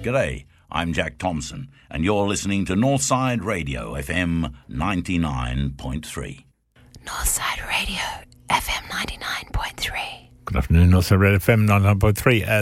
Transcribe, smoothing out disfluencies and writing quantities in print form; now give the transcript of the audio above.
G'day, I'm Jack Thompson, and you're listening to Northside Radio, FM 99.3. Northside Radio, FM 99.3. Good afternoon, Northside Radio, FM 99.3.